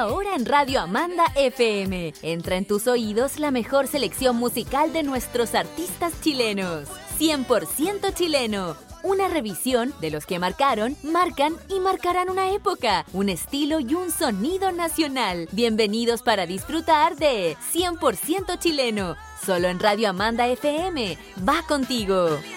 Ahora en Radio Amanda FM. Entra en tus oídos la mejor selección musical de nuestros artistas chilenos. 100% chileno. Una revisión de los que marcaron, marcan y marcarán una época, un estilo y un sonido nacional. Bienvenidos para disfrutar de 100% chileno. Solo en Radio Amanda FM. Va contigo.